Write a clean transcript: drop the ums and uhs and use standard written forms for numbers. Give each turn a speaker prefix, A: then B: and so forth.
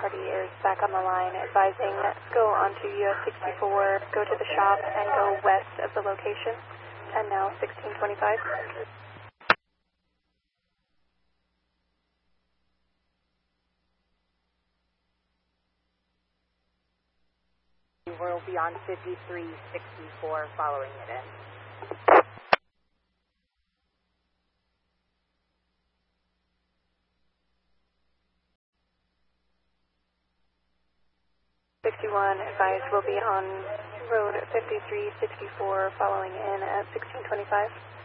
A: party is back on the line, advising go onto US 64, go to the shop, and go west of the location. And now 1625.
B: We'll be on 5364 following it in.
A: Advised will be on road 5364 following in at 1625.